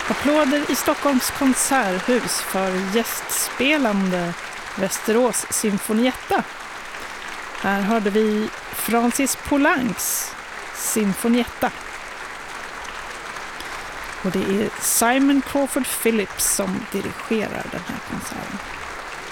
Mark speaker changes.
Speaker 1: Applåder i Stockholms konserthus för gästspelande Västerås Sinfonietta. Här hörde vi Francis Poulencs Sinfonietta. Och det är Simon Crawford Phillips som dirigerar den här konserten.